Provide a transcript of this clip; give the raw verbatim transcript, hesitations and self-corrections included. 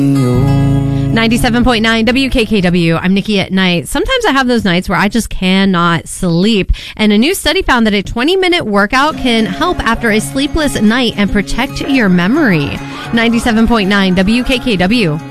ninety-seven point nine W K K W. I'm Nikki at night. Sometimes I have those nights where I just cannot sleep. And a new study found that a twenty minute workout can help after a sleepless night and protect your memory. ninety-seven point nine W K K W.